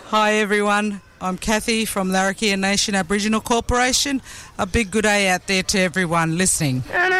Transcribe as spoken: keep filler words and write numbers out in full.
Hi everyone, I'm Kathy from Larrakia Nation Aboriginal Corporation. A big good day out there to everyone listening. And